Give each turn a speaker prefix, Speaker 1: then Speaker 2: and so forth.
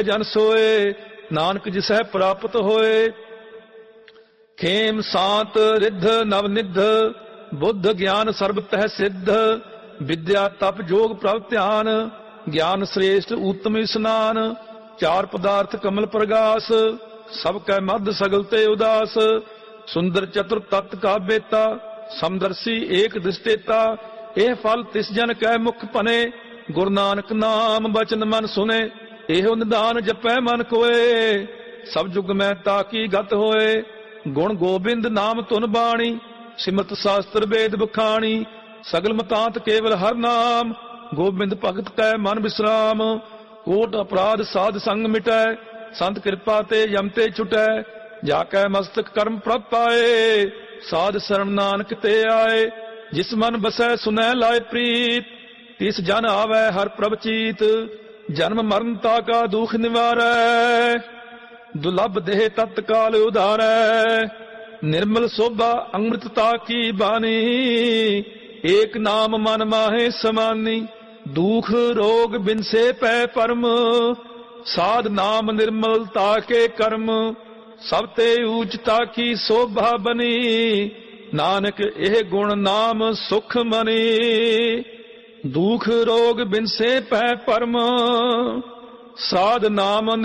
Speaker 1: ਜਨ ਸੋਏ, ਨਾਨਕ ਜਿਸੈ ਪ੍ਰਾਪਤ ਹੋਏ। ਖੇਮ ਸਾਤ ਰਿੱਧ ਨਵ ਨਿਧ, ਬੁੱਧ ਗਿਆਨ ਸਰਬ ਤਹਿ ਸਿੱਧ। ਵਿਦਿਆ ਤਪ ਜੋਗ ਪ੍ਰਭ ਧਿਆਨ, ਗਿਆਨ ਸ੍ਰੇਸ਼ਟ ਊਤਮ ਇਸਨਾਨ। ਚਾਰ ਪਦਾਰਥ ਕਮਲ ਪ੍ਰਗਾਸ, ਸਭ ਕੈ ਮਧ ਸਗਲ ਤੇ ਉਦਾਸ। ਸੁੰਦਰ ਚਤੁਰ ਤਤ ਕਾ ਬੇਤਾ, ਸਮਦਰਸੀ ਏਕ ਦਿਸਟੇਤਾ। ਇਹ ਫਲ ਤਿਸ ਜਨ ਕੈ ਮੁਖ ਭਨੇ, ਗੁਰੂ ਨਾਨਕ ਨਾਮ ਬਚਨ ਮਨ ਸੁਨੇ। ਇਹੋ ਨਿਦਾਨ ਜਪੈ ਮਨ ਕੋਏ, ਸਭ ਜੁਗ ਮੈਂ ਤਾਕੀ ਗਤ ਹੋਏ। ਗੁਣ ਗੋਬਿੰਦ ਨਾਮ ਧੁਨ ਬਾਣੀ, ਸਿਮਰਤ ਸ਼ਾਸਤਰ ਵੇਦ ਬਖਾਣੀ। ਸਗਲ ਮਤਾਂਤ ਕੇਵਲ ਹਰ ਨਾਮ, ਗੋਬਿੰਦ ਭਗਤ ਕੈ ਮਨ ਵਿਸਰਾਮ। ਕੋਟ ਅਪਰਾਧ ਸਾਧ ਸੰਗ ਮਿਟੈ, ਸੰਤ ਕਿਰਪਾ ਤੇ ਯਮ ਤੇ ਛੁਟੈ। ਜਾ ਕੈ ਮਸਤਕ ਕਰਮ ਪ੍ਰਭ ਪਾਏ, ਸਾਧ ਸਰਣ ਨਾਨਕ ਤੇ ਆਏ। ਜਿਸ ਮਨ ਬਸੈ ਸੁਨੈ ਲਾਇ ਪ੍ਰੀਤ, ਤਿਸ ਜਨ ਆਵੈ ਹਰ ਪ੍ਰਭ ਚੀਤ। ਜਨਮ ਮਰਨ ਤਾ ਕਾ ਦੁਖ ਨਿਵਾਰੈ, ਦੁਲਭ ਦੇਹ ਤਤਕਾਲ ਉਧਾਰੈ। ਨਿਰਮਲ ਸੋਭਾ ਅੰਮ੍ਰਿਤਤਾ ਕੀ ਬਾਣੀ, ਏਕ ਨਾਮ ਮਨ ਮਾਹੇ ਸਮਾਨੀ। ਦੁਖ ਰੋਗ ਬਿਨਸੇ ਪੈ ਪਰਮ, ਸਾਧ ਨਾਮ ਨਿਰਮਲਤਾ ਕੇ ਕਰਮ। ਸਭ ਤੇ ਊਚਤਾ ਕੀ ਸੋਭਾ ਬਨੀ, ਨਾਨਕ ਇਹ ਗੁਣ ਨਾਮ ਸੁਖ ਮਨੀ। ਦੁਖ ਰੋਗ ਬਿਨਸੇ ਪੈ ਪਰਮ, ਸਾਧ ਨਾਮ